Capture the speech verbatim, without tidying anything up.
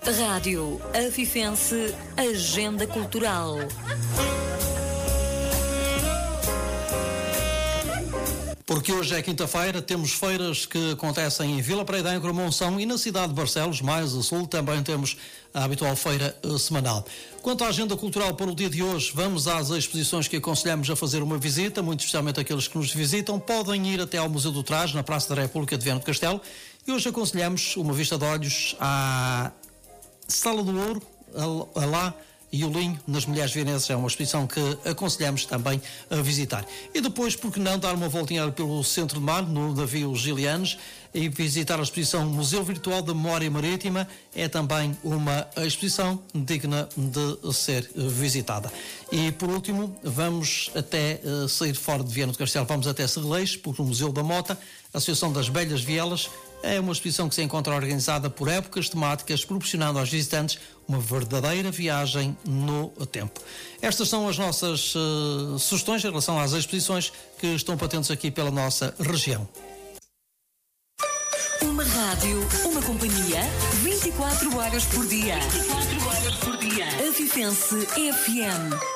Rádio Afifense Agenda Cultural. Porque hoje é quinta-feira, temos feiras que acontecem em Vila Pereira, em Monção e na cidade de Barcelos, mais a sul, também temos a habitual feira uh, semanal. Quanto à agenda cultural para o dia de hoje, vamos às exposições que aconselhamos a fazer uma visita, muito especialmente aqueles que nos visitam, podem ir até ao Museu do Trás, na Praça da República de Viana do Castelo, e hoje aconselhamos uma vista de olhos à Sala do Ouro, a, a lá, e o Linho nas Mulheres Vienesas. É uma exposição que aconselhamos também a visitar. E depois, por que não, dar uma voltinha pelo Centro de Mar, no navio Gilianes, e visitar a exposição Museu Virtual da Memória Marítima. É também uma exposição digna de ser visitada. E por último, vamos até uh, sair fora de Viana do Castelo, vamos até Serrelês, porque o Museu da Mota, a Associação das Belhas Vielas, é uma exposição que se encontra organizada por épocas temáticas, proporcionando aos visitantes uma verdadeira viagem no tempo. Estas são as nossas uh, sugestões em relação às exposições que estão patentes aqui pela nossa região. Uma rádio, uma companhia, vinte e quatro horas por dia. vinte e quatro horas por dia. Afifense F M.